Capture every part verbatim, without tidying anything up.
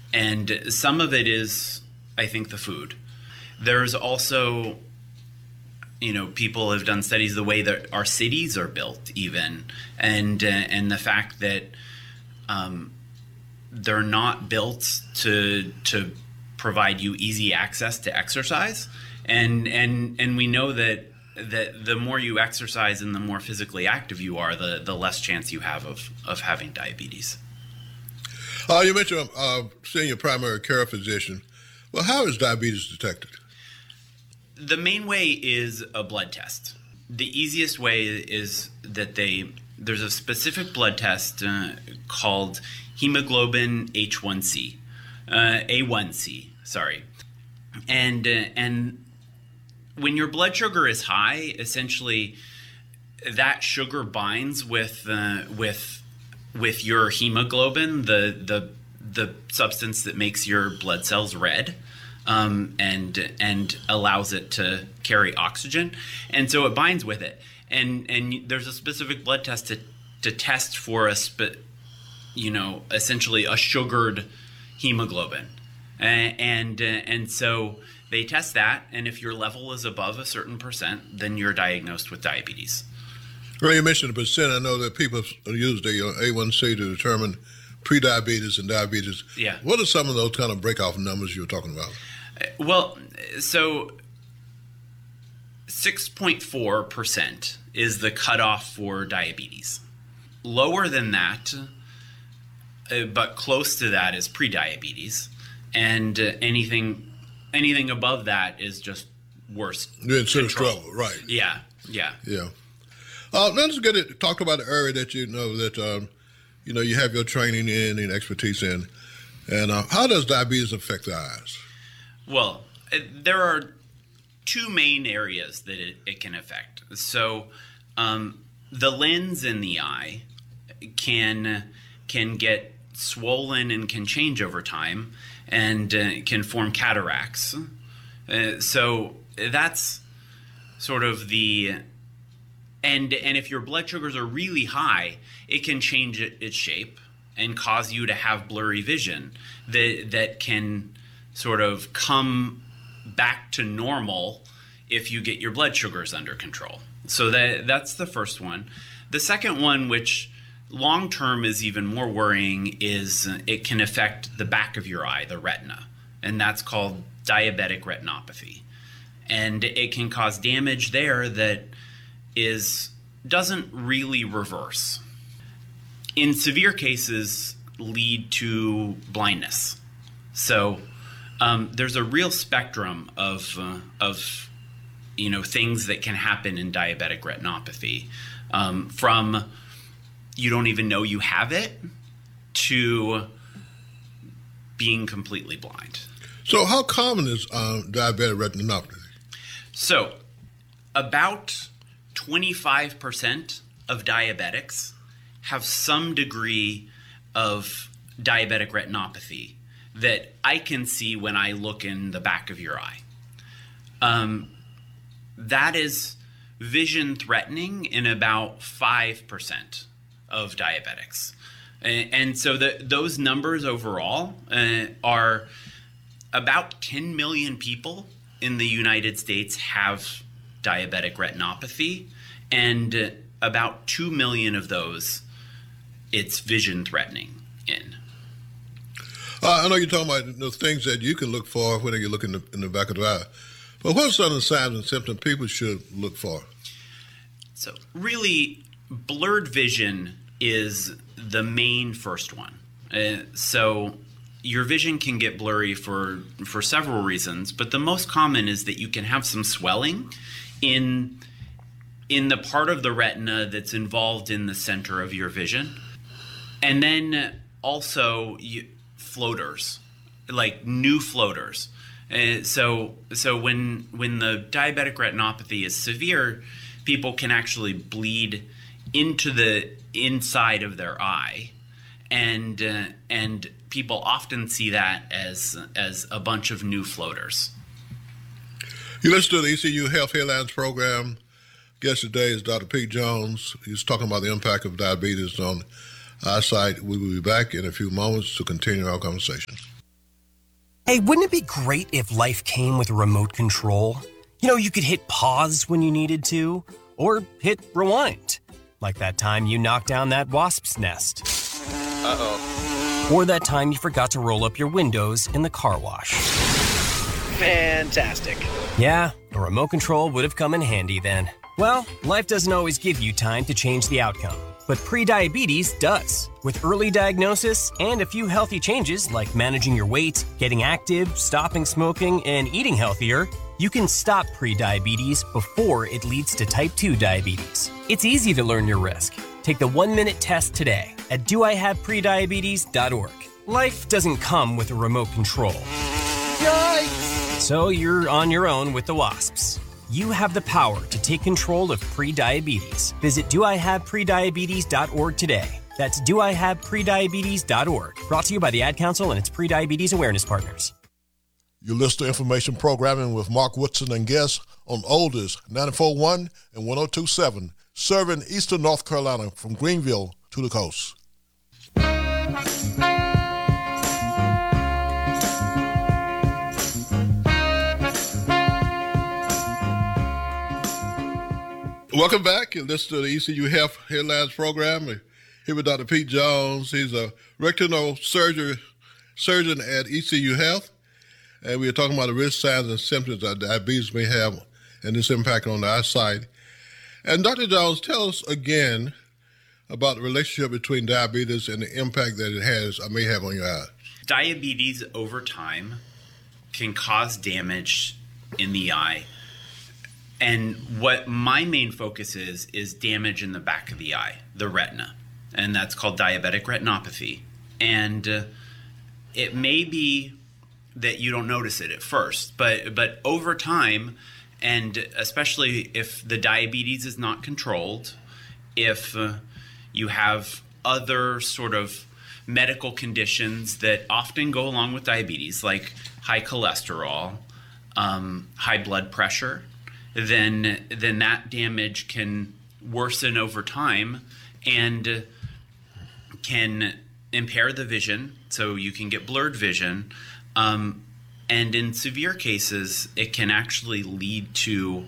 And some of it is, I think, the food. There's also, you know, people have done studies the way that our cities are built, even, and uh, and the fact that um, they're not built to to provide you easy access to exercise, and and and we know that that the more you exercise and the more physically active you are, the the less chance you have of of having diabetes. Uh, you mentioned uh, seeing your primary care physician. Well, how is diabetes detected? The main way is a blood test. The easiest way is that they there's a specific blood test uh, called hemoglobin H one C, uh, A one C, sorry, and uh, and when your blood sugar is high, essentially that sugar binds with uh, with with your hemoglobin, the the the substance that makes your blood cells red, um, and and allows it to carry oxygen, and so it binds with it. And and there's a specific blood test to to test for a spe- you know essentially a sugared hemoglobin, and and, and so they test that, and if your level is above a certain percent, then you're diagnosed with diabetes. Well, you mentioned the percent. I know that people use the A one C to determine prediabetes and diabetes. Yeah. What are some of those kind of breakoff numbers you were talking about? Well, so six point four percent is the cutoff for diabetes. Lower than that, uh, but close to that, is prediabetes, and uh, anything anything above that is just worse. You're in serious trouble, right? Yeah, yeah, yeah. Uh, let's get it. Talk about the area that you know that um, you know you have your training in and expertise in, and uh, how does diabetes affect the eyes? Well, uh, there are two main areas that it, it can affect. So, um, the lens in the eye can can get swollen and can change over time, and uh, can form cataracts. Uh, so that's sort of the and and if your blood sugars are really high, it can change it, its shape and cause you to have blurry vision that that can sort of come back to normal if you get your blood sugars under control. So that that's the first one. The second one, which long term is even more worrying, is uh, it can affect the back of your eye, the retina, and that's called diabetic retinopathy. And it can cause damage there that is doesn't really reverse. In severe cases, lead to blindness. So um, there's a real spectrum of uh, of you know things that can happen in diabetic retinopathy, um, from you don't even know you have it to being completely blind. So how common is um, diabetic retinopathy? So about twenty-five percent of diabetics have some degree of diabetic retinopathy that I can see when I look in the back of your eye. Um, that is vision threatening in about five percent of diabetics. And, and so the, those numbers overall uh, are about ten million people in the United States have diabetic retinopathy, and uh, about two million of those it's vision threatening in. Uh, I know you're talking about the things that you can look for when you look in the, in the back of the eye. But what are some of the signs and symptoms people should look for? So really, blurred vision is the main first one. Uh, so your vision can get blurry for, for several reasons, but the most common is that you can have some swelling in, in the part of the retina that's involved in the center of your vision. And then also you, floaters, like new floaters. Uh, so so when when the diabetic retinopathy is severe, people can actually bleed into the inside of their eye, and uh, and people often see that as as a bunch of new floaters. You listen to the E C U Health Headlines program. Guest today is Doctor Pete Jones. He's talking about the impact of diabetes on eyesight. We will be back in a few moments to continue our conversation. Hey, wouldn't it be great if life came with a remote control? You know, you could hit pause when you needed to, or hit rewind. Like that time you knocked down that wasp's nest. Uh-oh. Or that time you forgot to roll up your windows in the car wash. Fantastic. Yeah, a remote control would have come in handy then. Well, life doesn't always give you time to change the outcome, but prediabetes does. With early diagnosis and a few healthy changes like managing your weight, getting active, stopping smoking, and eating healthier, you can stop prediabetes before it leads to type two diabetes. It's easy to learn your risk. Take the one-minute test today at do I have prediabetes dot org. Life doesn't come with a remote control. Yikes! So you're on your own with the wasps. You have the power to take control of prediabetes. Visit do I have prediabetes dot org today. That's do I have prediabetes dot org. Brought to you by the Ad Council and its prediabetes awareness partners. You listen to Information Programming with Mark Woodson and guests on Oldest ninety-four point one and one oh two point seven, serving Eastern North Carolina from Greenville to the coast. Welcome back. You listen to the E C U Health Headlines program. Here with Doctor Pete Jones. He's a retinal surgery, surgeon at E C U Health. And we are talking about the risk, signs, and symptoms that diabetes may have and its impact on the eyesight. And Doctor Jones, tell us again about the relationship between diabetes and the impact that it has or may have on your eyes. Diabetes over time can cause damage in the eye. And what my main focus is, is damage in the back of the eye, the retina. And that's called diabetic retinopathy. And uh, it may be that you don't notice it at first, but but over time, and especially if the diabetes is not controlled, if uh, you have other sort of medical conditions that often go along with diabetes, like high cholesterol, um, high blood pressure, then then that damage can worsen over time and can impair the vision, so you can get blurred vision. Um, and in severe cases, it can actually lead to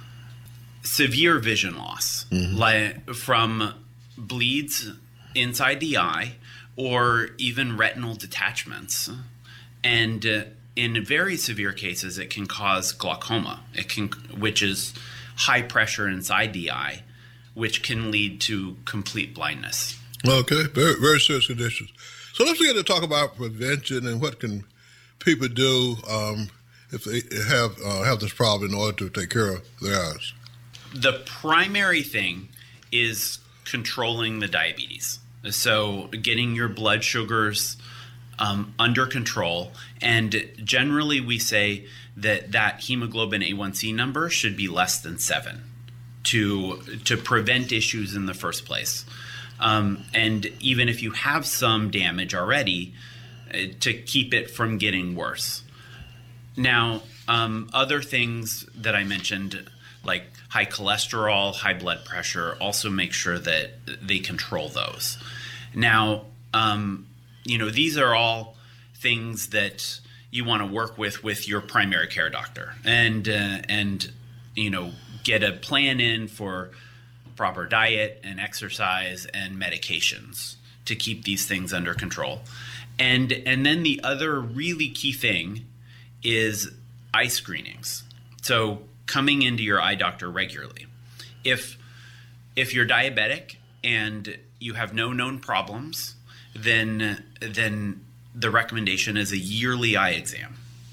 severe vision loss, mm-hmm. like from bleeds inside the eye or even retinal detachments. And uh, in very severe cases, it can cause glaucoma, it can, which is high pressure inside the eye, which can lead to complete blindness. Okay, very, very serious conditions. So let's begin to talk about prevention and what can people do um, if they have uh, have this problem in order to take care of their eyes. The primary thing is controlling the diabetes. So getting your blood sugars um, under control. And generally we say that that hemoglobin A one C number should be less than seven to, to prevent issues in the first place. Um, and even if you have some damage already, uh, to keep it from getting worse. Now, um, other things that I mentioned, like high cholesterol, high blood pressure, also make sure that they control those. Now, um, you know, these are all things that you want to work with with your primary care doctor, and uh, and you know, get a plan in for proper diet and exercise and medications to keep these things under control. And and then the other really key thing is eye screenings. So coming into your eye doctor regularly. If if you're diabetic and you have no known problems, then then the recommendation is a yearly eye exam.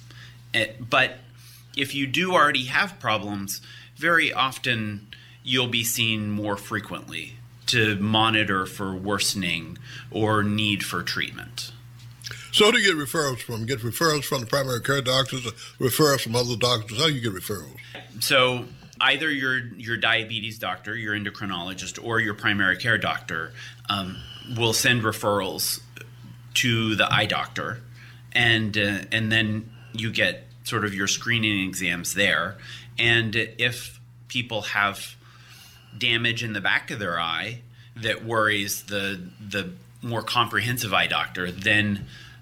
But if you do already have problems, very often you'll be seen more frequently to monitor for worsening or need for treatment. So who do you get referrals from? You get referrals from the primary care doctors, or referrals from other doctors? How do you get referrals? So either your your diabetes doctor, your endocrinologist, or your primary care doctor um, will send referrals to the eye doctor, and uh, and then you get sort of your screening exams there. And if people have damage in the back of their eye that worries the the more comprehensive eye doctor, then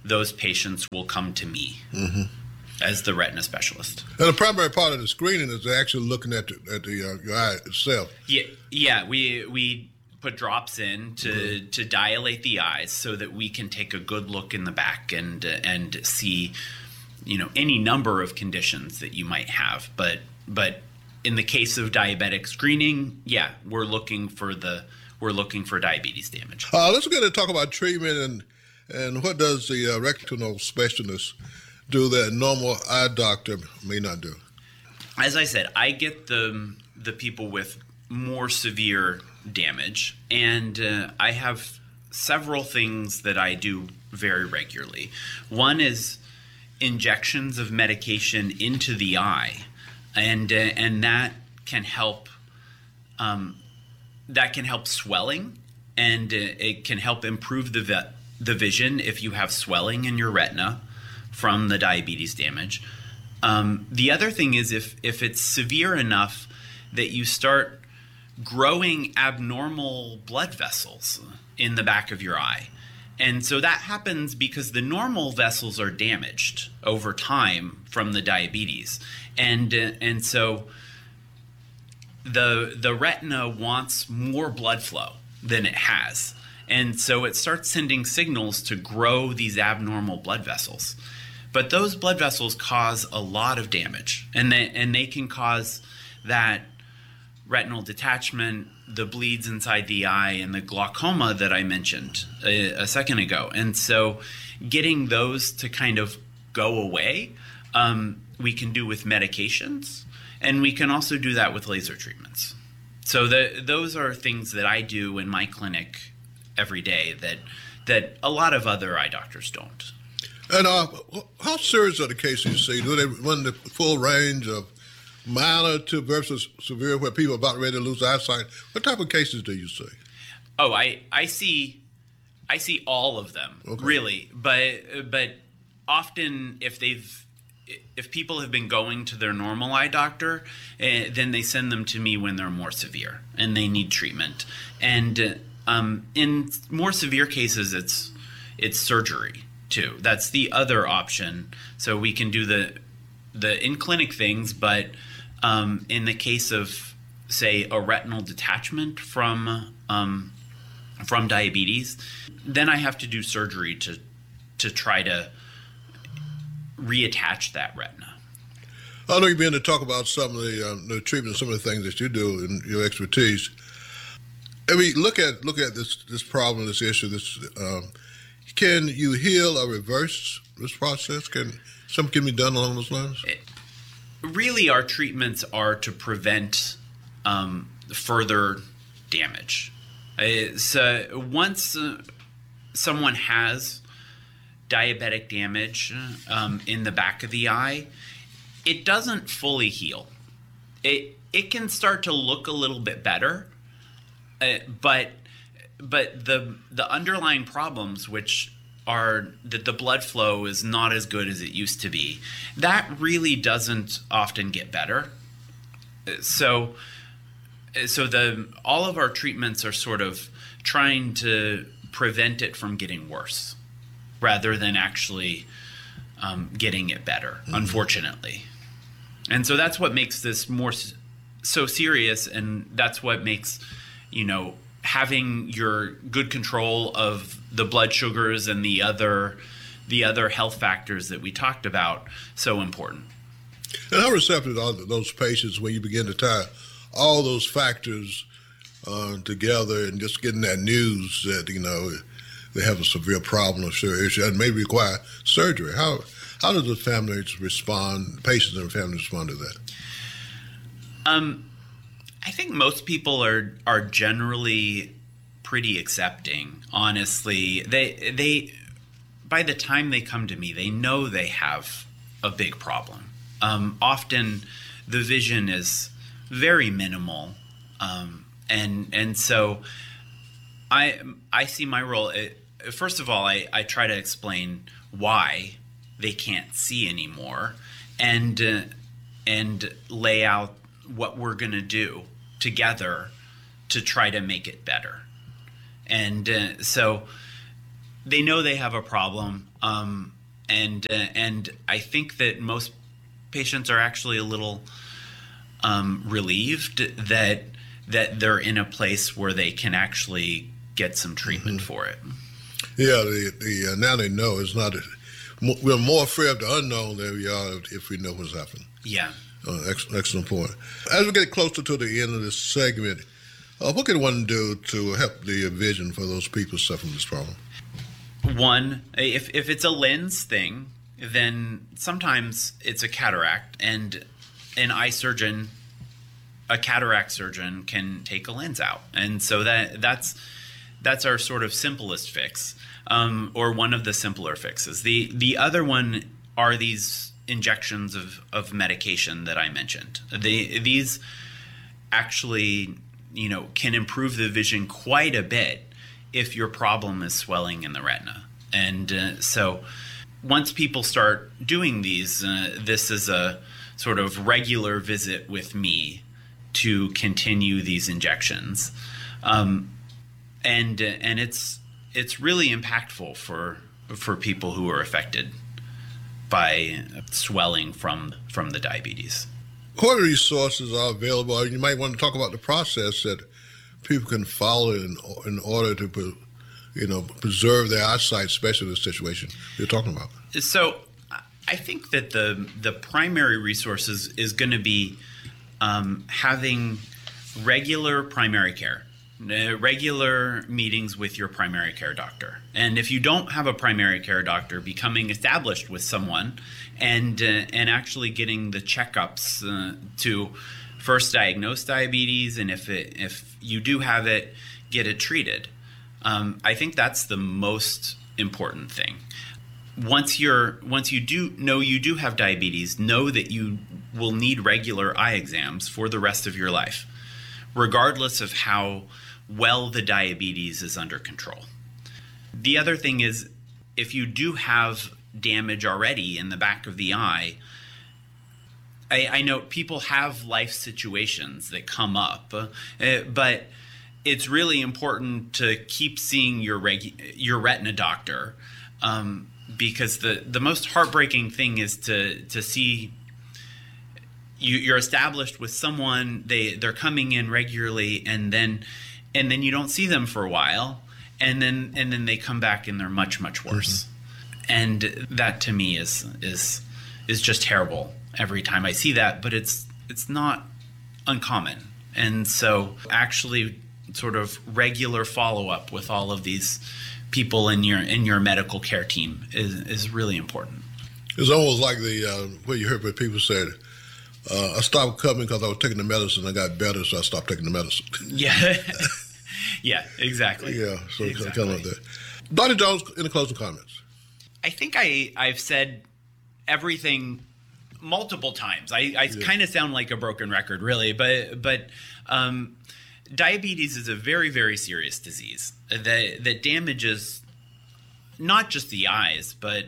those patients will come to me mm-hmm. as the retina specialist. And the primary part of the screening is actually looking at the, at the uh, your eye itself. Yeah, yeah. We we put drops in to mm-hmm. to dilate the eyes so that we can take a good look in the back and uh, and see, you know, any number of conditions that you might have. But but in the case of diabetic screening, yeah, we're looking for the we're looking for diabetes damage. Uh, let's get to talk about treatment and and what does the uh, retinal specialist do that a normal eye doctor may not do? As I said, I get the the people with more severe damage, and uh, I have several things that I do very regularly. One is injections of medication into the eye, and uh, and that can help. Um, that can help swelling, and uh, it can help improve the vi- the vision if you have swelling in your retina from the diabetes damage. Um, the other thing is if if it's severe enough that you start growing abnormal blood vessels in the back of your eye. And so that happens because the normal vessels are damaged over time from the diabetes. And uh, and so the the retina wants more blood flow than it has. And so it starts sending signals to grow these abnormal blood vessels. But those blood vessels cause a lot of damage, and they and they can cause that retinal detachment, the bleeds inside the eye, and the glaucoma that I mentioned a, a second ago. And so getting those to kind of go away, um, we can do with medications, and we can also do that with laser treatments. So the, those are things that I do in my clinic every day that that a lot of other eye doctors don't. And uh, how serious are the cases you see? Do they run the full range of minor to versus severe, where people are about ready to lose eyesight? What type of cases do you see? Oh, I, I see I see all of them, okay. really. But but often if they've if people have been going to their normal eye doctor, uh, then they send them to me when they're more severe and they need treatment. And uh, um, in more severe cases, it's it's surgery too. That's the other option. So we can do the the in-clinic things, but um, in the case of, say, a retinal detachment from um, from diabetes, then I have to do surgery to to try to reattach that retina. I know you've been to talk about some of the, um, the treatment, some of the things that you do in your expertise. I mean, look at look at this this problem, this issue. This um, can you heal or reverse this process? Can something can be done along those lines? It, really, our treatments are to prevent um, further damage. Uh, so once uh, someone has diabetic damage um, in the back of the eye, it doesn't fully heal. It it can start to look a little bit better, uh, but but the the underlying problems, which are that the blood flow is not as good as it used to be, that really doesn't often get better. So so the all of our treatments are sort of trying to prevent it from getting worse, rather than actually um, getting it better, mm-hmm. unfortunately. And so that's what makes this more so serious, and that's what makes, you know, having your good control of the blood sugars and the other the other health factors that we talked about so important. And how receptive are those patients when you begin to tie all those factors uh, together and just getting that news that, you know, they have a severe problem or severe issue and may require surgery? How how does the families respond, patients and families respond to that? Um, I think most people are are generally pretty accepting. Honestly, they they by the time they come to me, they know they have a big problem. Um, often, the vision is very minimal, um, and and so I I see my role. It, First of all, I, I try to explain why they can't see anymore, and uh, and lay out what we're going to do together to try to make it better. And uh, so they know they have a problem. Um, and uh, and I think that most patients are actually a little um, relieved that that they're in a place where they can actually get some treatment mm-hmm. for it. Yeah, the, the uh, now they know it's not. A, we're more afraid of the unknown than we are if we know what's happening. Yeah, uh, ex- excellent point. As we get closer to the end of this segment, uh, what can one do to help the vision for those people suffering this problem? One, if if it's a lens thing, then sometimes it's a cataract, and an eye surgeon, a cataract surgeon, can take a lens out, and so that that's that's our sort of simplest fix, um, or one of the simpler fixes. The the other one are these injections of, of medication that I mentioned. They, these actually, you know, can improve the vision quite a bit if your problem is swelling in the retina. And uh, so once people start doing these, uh, this is a sort of regular visit with me to continue these injections. Um, and uh, and it's it's really impactful for for people who are affected by swelling from from the diabetes. What resources are available? You might want to talk about the process that people can follow in, in order to, you know, preserve their eyesight, especially in the situation you're talking about. So I think that the the primary resources is going to be um, having regular primary care, uh, regular meetings with your primary care doctor. And if you don't have a primary care doctor, becoming established with someone and uh, and actually getting the checkups uh, to first diagnose diabetes, and if it, if you do have it, get it treated. Um, I think that's the most important thing. Once you're once you do know you do have diabetes, know that you will need regular eye exams for the rest of your life, regardless of how well the diabetes is under control. The other thing is, if you do have damage already in the back of the eye, I, I know people have life situations that come up, uh, but it's really important to keep seeing your regu- your retina doctor, um, because the, the most heartbreaking thing is to to see you, you're established with someone, they they're coming in regularly, and then and then you don't see them for a while, and then and then they come back and they're much much worse, mm-hmm. and that to me is is is just terrible every time I see that. But it's it's not uncommon, and so actually sort of regular follow-up with all of these people in your in your medical care team is is really important. It's almost like the uh, what you heard when people said, uh, I stopped coming because I was taking the medicine. I got better, so I stopped taking the medicine. Yeah, yeah, exactly. Yeah, so exactly. kind of like that. Doctor Jones, any closing comments? I think I I've said everything multiple times. I, I yeah. kind of sound like a broken record, really, but but. Um, Diabetes is a very, very serious disease that that damages not just the eyes, but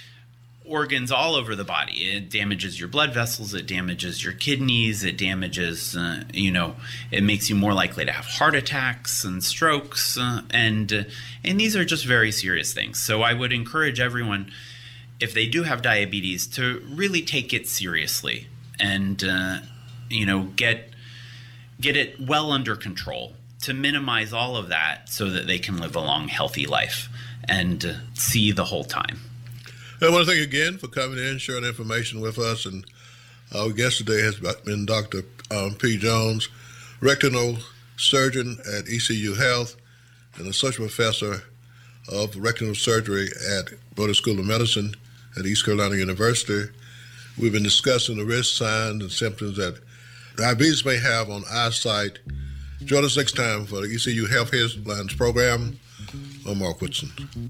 organs all over the body. It damages your blood vessels. It damages your kidneys. It damages, uh, you know, it makes you more likely to have heart attacks and strokes. Uh, and uh, and these are just very serious things. So I would encourage everyone, if they do have diabetes, to really take it seriously and, uh, you know, get get it well under control to minimize all of that so that they can live a long, healthy life and uh, see the whole time. I want to thank you again for coming in, sharing information with us. And our guest today has been Doctor Um, P. Jones, retinal surgeon at E C U Health and associate professor of retinal surgery at Broder School of Medicine at East Carolina University. We've been discussing the risk, signs, and symptoms that diabetes may have on eyesight. Join us next time for the E C U Health Headlines program. I'm Mark Woodson.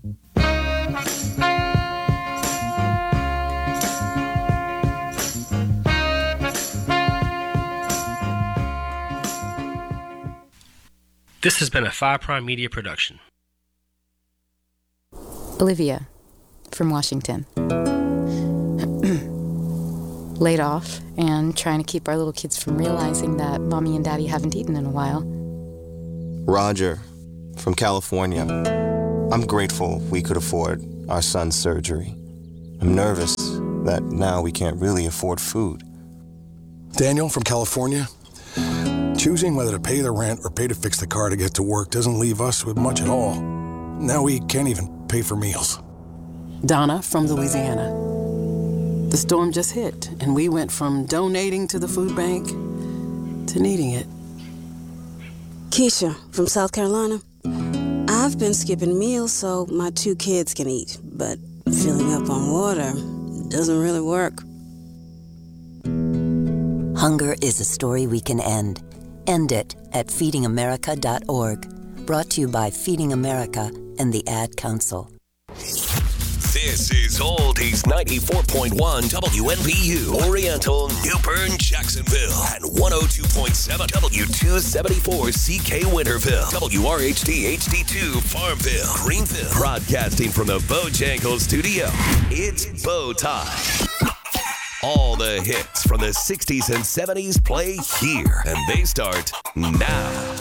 This has been a Five Prime Media production. Olivia from Washington. Laid off and trying to keep our little kids from realizing that mommy and daddy haven't eaten in a while. Roger from California. I'm grateful we could afford our son's surgery. I'm nervous that now we can't really afford food. Daniel from California. Choosing whether to pay the rent or pay to fix the car to get to work doesn't leave us with much at all. Now we can't even pay for meals. Donna from Louisiana. The storm just hit, and we went from donating to the food bank to needing it. Keisha from South Carolina. I've been skipping meals so my two kids can eat, but filling up on water doesn't really work. Hunger is a story we can end. End it at feeding america dot org. Brought to you by Feeding America and the Ad Council. This is Oldies ninety-four point one W N B U, Oriental, New Bern, Jacksonville, and one oh two point seven W two seventy-four C K Winterville, W R H D H D two Farmville, Greenville. Broadcasting from the Bojangles studio, it's Bow Time. All the hits from the sixties and seventies play here, and they start now.